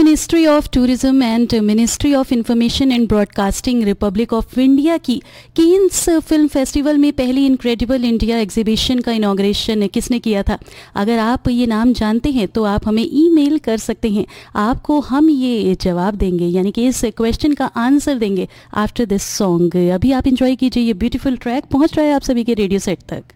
Ministry of tourism and ministry of information and broadcasting Republic of India की cans film festival में पहली incredible India exhibition का inauguration किसने किया था? अगर आप ये नाम जानते हैं तो आप हमें ईमेल कर सकते हैं, आपको हम ये जवाब देंगे, यानी कि इस क्वेश्चन का आंसर देंगे आफ्टर दिस सॉन्ग। अभी आप इंजॉय कीजिए ये ब्यूटीफुल ट्रैक, पहुंच रहा है आप सभी के रेडियो सेट तक।